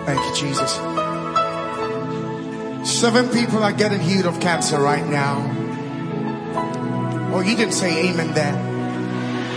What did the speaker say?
Thank you, Jesus. 7 people are getting healed of cancer right now. Oh, you didn't say amen there.